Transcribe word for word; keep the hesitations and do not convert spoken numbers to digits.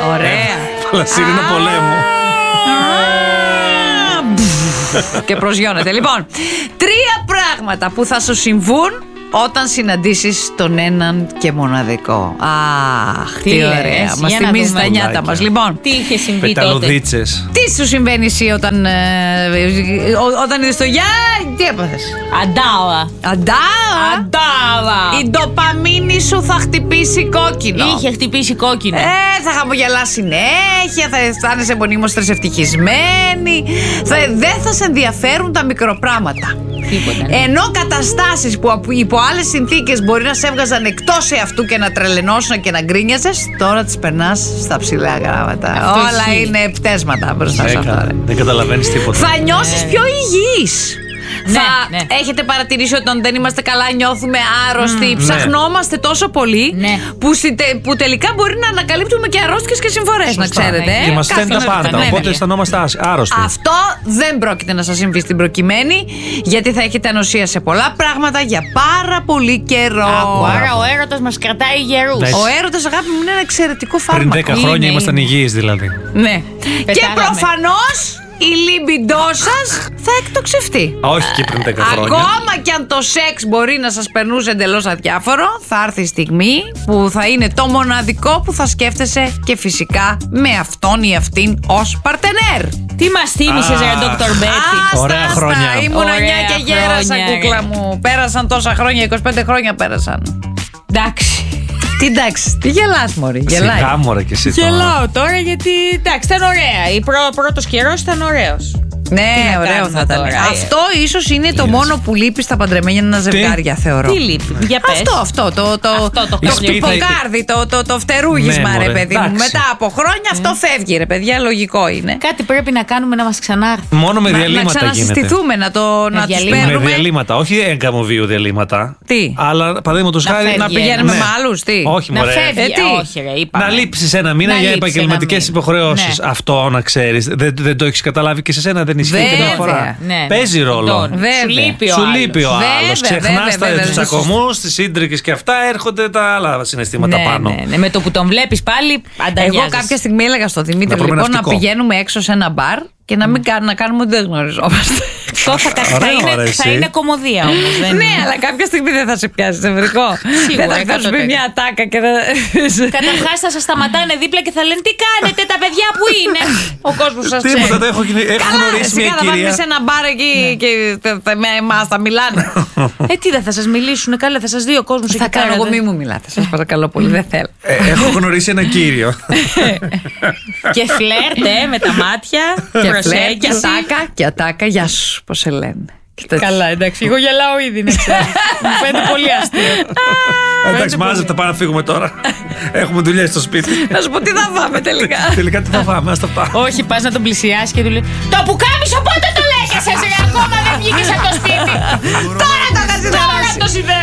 Ωραία. Φαλασσίρινα πολέμου. Και προσγειώνεται. Λοιπόν, τρία πράγματα που θα σου συμβούν όταν συναντήσεις τον έναν και μοναδικό. Αχ, τι, τι ωραία. Μας θυμίζει τα νιάτα μας. Λοιπόν, τι είχε συμβεί τότε? Τι σου συμβαίνει εσύ όταν, ε, όταν είδες το γεια, τι έπαθες? Αντάω. Αντάω. Αντάω. Η ντοπαμίνη σου θα χτυπήσει κόκκινο. Είχε χτυπήσει κόκκινο. Ε, θα χαμογελάς συνέχεια, θα αισθάνεσαι μονίμως τρισευτυχισμένη. Θα, δεν θα σε ενδιαφέρουν τα μικροπράγματα. Τίποτα, ναι. Ενώ καταστάσεις που υπό άλλες συνθήκες μπορεί να σε έβγαζαν εκτός εαυτού και να τρελαινώσουν και να γκρίνιαζες, τώρα τις περνάς στα ψηλά γράμματα. Αυτό όλα ισχύει. Είναι πτέσματα μπροστά σε αυτό. Δεν καταλαβαίνεις τίποτα. Θα νιώσεις ναι. πιο υγιής. Ναι, θα ναι. έχετε παρατηρήσει ότι όταν δεν είμαστε καλά νιώθουμε άρρωστοι, mm, ψαχνόμαστε ναι. τόσο πολύ ναι. που, που τελικά μπορεί να ανακαλύπτουμε και αρρώστιες και συμφορές, να ξέρετε. Και μας στέλνει τα πάντα, ναι, οπότε ναι. αισθανόμαστε άρρωστοι. Αυτό δεν πρόκειται να σας συμβεί στην προκειμένη, γιατί θα έχετε ανοσία σε πολλά πράγματα για πάρα πολύ καιρό. Άρα ο έρωτας μας κρατάει γερούς. Ο έρωτας, αγάπη μου, είναι ένα εξαιρετικό φάρμακο. Πριν δέκα χρόνια ήμασταν υγιείς δηλαδή. Ναι. Και προφανώς η λίμπιντό σας θα εκτοξευτεί. Όχι και πριν δέκα χρόνια. Ακόμα και αν το σεξ μπορεί να σας περνούσε εντελώς αδιάφορο, θα έρθει η στιγμή που θα είναι το μοναδικό που θα σκέφτεσαι, και φυσικά με αυτόν ή αυτήν ως παρτενέρ. Τι μας θύμισες, ρε Ντόκτορ Μπέτι? Ωραία χρόνια. Ήμουν νιά και γέρασα, κούκλα μου. Πέρασαν τόσα χρόνια, είκοσι πέντε χρόνια πέρασαν. Εντάξει. Τι εντάξει, τι γελάς, μωρή? Γελάει. Σιγά, μωρέ, και εσύ τώρα. Γελάω τώρα γιατί εντάξει, ήταν ωραία. Ο πρω, πρώτος καιρός ήταν ωραίος. Ναι, ωραίο θα ήταν. Αυτό ίσως είναι το μόνο που λείπει στα παντρεμένια ζευγάρια, θεωρώ. Τι λείπει, για πες. Αυτό, αυτό. Το, το, αυτό, το, το χτυποκάρδι, το, το, το φτερούγισμα, ναι, ρε παιδί μου. Μετά από χρόνια αυτό φεύγει, ρε παιδιά, λογικό είναι. Κάτι πρέπει να κάνουμε να μας ξανάρθει. Μόνο με διαλύματα γίνεται. Να ξανασυστηθούμε, να το να τους παίρνουμε. Με διαλύματα, όχι έγκαμο βίου διαλύματα. Τι. Αλλά παραδείγματος χάρη να πηγαίνουμε με άλλους, τι. Όχι, να μωρέ. φεύγει, όχι, ρε, είπαμε. Να λείψεις ένα μήνα για επαγγελματικές υποχρεώσεις. Αυτό να ξέρεις. Δεν το έχεις καταλάβει και σε σένα, δεν ισχύει και μια φορά. Ναι. Παίζει ρόλο. Σου λείπει ο άλλος. Ξεχνάς τους τσακωμούς, τις ίντρικες και αυτά, έρχονται τα άλλα συναισθήματα ναι, πάνω. Ναι, ναι. Με το που τον βλέπεις πάλι ανταγιάζεις. Εγώ κάποια στιγμή έλεγα στο Δημήτρη να, λοιπόν, να πηγαίνουμε έξω σε ένα μπαρ και να μην mm. να κάνουμε ότι δεν γνωριζόμαστε. Αυτό θα, θα, είναι, θα είναι κομμωδία όμως. Ναι, αλλά κάποια στιγμή δεν θα σε πιάσει νευρικό. Δεν θα κάνεις μια ατάκα και θα. Καταρχάς θα σας σταματάνε δίπλα και θα λένε τι κάνετε, τα παιδιά που είναι. Ο κόσμος σας ξέρει. Τίποτα, έχω γνωρίσει μια κυρία. Θα πάμε σε ένα μπαρ εκεί και με εμάς θα μιλάνε. Ε, τι δεν θα σας μιλήσουν, καλά, θα σας δει ο κόσμος εκεί. Θα κάνω εγώ, μη μου μιλάτε, σας παρακαλώ πολύ, δεν θέλω. Έχω γνωρίσει ένα κύριο. Και φλερτ με τα μάτια. Και ατάκα, και ατάκα, γεια σου, πώς σε λένε. Καλά, εντάξει, εγώ γελάω ήδη, να ξέρεις. Μου φαίνεται πολύ αστείο. Εντάξει, μάζευτε, πάμε να φύγουμε τώρα. Έχουμε δουλειές στο σπίτι. Να σου πω τι θα φάμε τελικά. Τελικά τι θα φάμε, ας τα πάμε. Όχι, πας να τον πλησιάσεις και του λέει το πουκάμισο πότε το λέγεσαι, ακόμα δεν βγήκες από το σπίτι. Τώρα το καθιδρώσει.